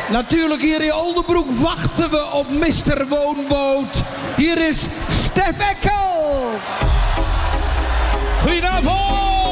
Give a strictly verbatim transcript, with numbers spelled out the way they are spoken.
Natuurlijk hier in Oldenbroek wachten we op mister Woonboot. Hier is Stef Eckel.